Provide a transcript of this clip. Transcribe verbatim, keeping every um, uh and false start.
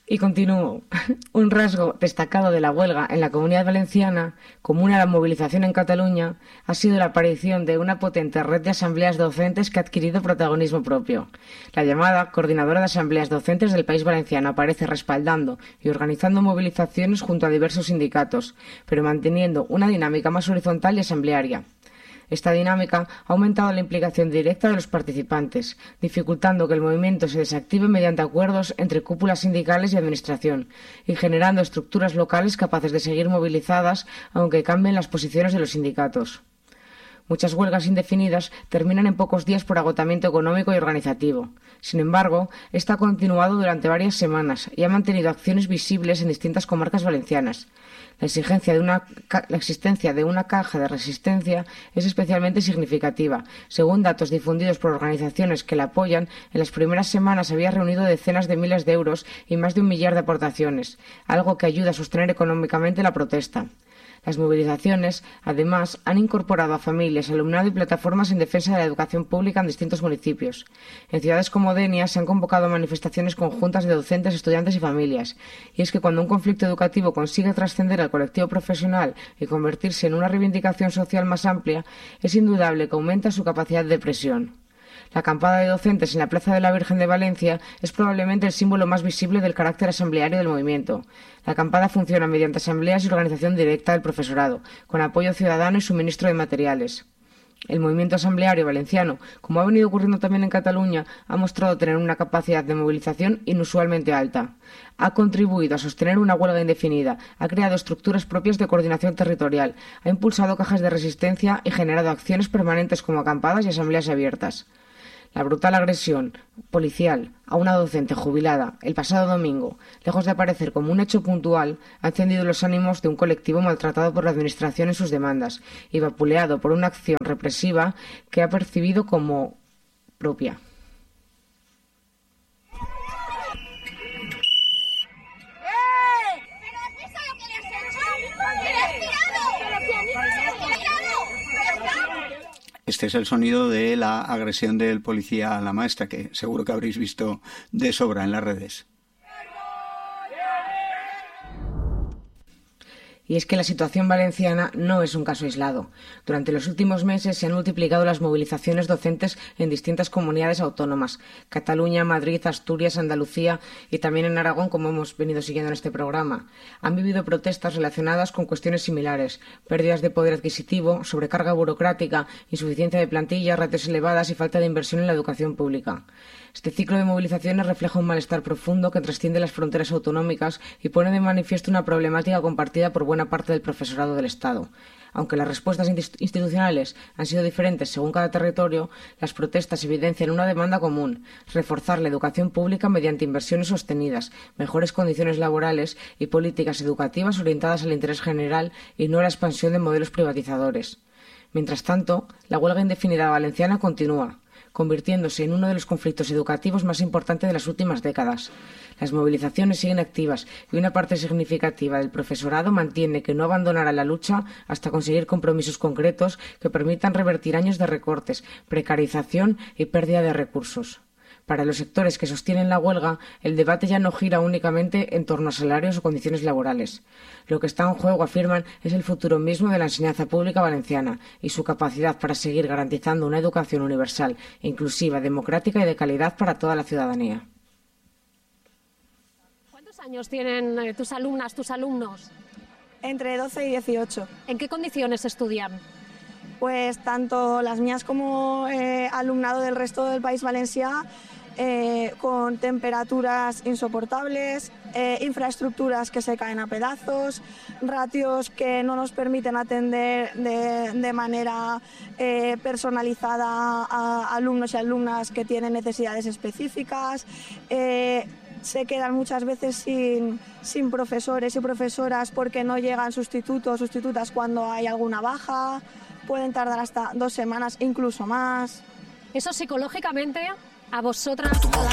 Y continúo. Un rasgo destacado de la huelga en la Comunidad Valenciana, común a la movilización en Cataluña, ha sido la aparición de una potente red de asambleas docentes que ha adquirido protagonismo propio. La llamada Coordinadora de Asambleas Docentes del País Valenciano aparece respaldando y organizando movilizaciones junto a diversos sindicatos, pero manteniendo una dinámica más horizontal y asamblearia. Esta dinámica ha aumentado la implicación directa de los participantes, dificultando que el movimiento se desactive mediante acuerdos entre cúpulas sindicales y administración, y generando estructuras locales capaces de seguir movilizadas aunque cambien las posiciones de los sindicatos. Muchas huelgas indefinidas terminan en pocos días por agotamiento económico y organizativo. Sin embargo, esta ha continuado durante varias semanas y ha mantenido acciones visibles en distintas comarcas valencianas. La, exigencia de una, la existencia de una caja de resistencia es especialmente significativa. Según datos difundidos por organizaciones que la apoyan, en las primeras semanas había reunido decenas de miles de euros y más de un millar de aportaciones, algo que ayuda a sostener económicamente la protesta. Las movilizaciones, además, han incorporado a familias, alumnado y plataformas en defensa de la educación pública en distintos municipios. En ciudades como Denia se han convocado manifestaciones conjuntas de docentes, estudiantes y familias. Y es que cuando un conflicto educativo consigue trascender al colectivo profesional y convertirse en una reivindicación social más amplia, es indudable que aumenta su capacidad de presión. La acampada de docentes en la Plaza de la Virgen de Valencia es probablemente el símbolo más visible del carácter asambleario del movimiento. La acampada funciona mediante asambleas y organización directa del profesorado, con apoyo ciudadano y suministro de materiales. El movimiento asambleario valenciano, como ha venido ocurriendo también en Cataluña, ha mostrado tener una capacidad de movilización inusualmente alta. Ha contribuido a sostener una huelga indefinida, ha creado estructuras propias de coordinación territorial, ha impulsado cajas de resistencia y generado acciones permanentes como acampadas y asambleas abiertas. La brutal agresión policial a una docente jubilada el pasado domingo, lejos de aparecer como un hecho puntual, ha encendido los ánimos de un colectivo maltratado por la Administración en sus demandas y vapuleado por una acción represiva que ha percibido como propia. Este es el sonido de la agresión del policía a la maestra, que seguro que habréis visto de sobra en las redes. Y es que la situación valenciana no es un caso aislado. Durante los últimos meses se han multiplicado las movilizaciones docentes en distintas comunidades autónomas: Cataluña, Madrid, Asturias, Andalucía y también en Aragón, como hemos venido siguiendo en este programa. Han vivido protestas relacionadas con cuestiones similares: pérdidas de poder adquisitivo, sobrecarga burocrática, insuficiencia de plantilla, ratios elevadas y falta de inversión en la educación pública. Este ciclo de movilizaciones refleja un malestar profundo que trasciende las fronteras autonómicas y pone de manifiesto una problemática compartida por buena parte del profesorado del Estado. Aunque las respuestas institucionales han sido diferentes según cada territorio, las protestas evidencian una demanda común: reforzar la educación pública mediante inversiones sostenidas, mejores condiciones laborales y políticas educativas orientadas al interés general y no a la expansión de modelos privatizadores. Mientras tanto, la huelga indefinida valenciana continúa, convirtiéndose en uno de los conflictos educativos más importantes de las últimas décadas. Las movilizaciones siguen activas y una parte significativa del profesorado mantiene que no abandonará la lucha hasta conseguir compromisos concretos que permitan revertir años de recortes, precarización y pérdida de recursos. Para los sectores que sostienen la huelga, el debate ya no gira únicamente en torno a salarios o condiciones laborales. Lo que está en juego, afirman, es el futuro mismo de la enseñanza pública valenciana y su capacidad para seguir garantizando una educación universal, inclusiva, democrática y de calidad para toda la ciudadanía. ¿Cuántos años tienen tus alumnas, tus alumnos? Entre doce y dieciocho. ¿En qué condiciones estudian? Pues tanto las mías como eh, alumnado del resto del País Valencià, eh, con temperaturas insoportables, eh, infraestructuras que se caen a pedazos, ratios que no nos permiten atender de, de manera eh, personalizada a alumnos y alumnas que tienen necesidades específicas. Eh, se quedan muchas veces sin, sin profesores y profesoras porque no llegan sustitutos o sustitutas cuando hay alguna baja. Pueden tardar hasta dos semanas, incluso más. Eso psicológicamente a vosotras, a las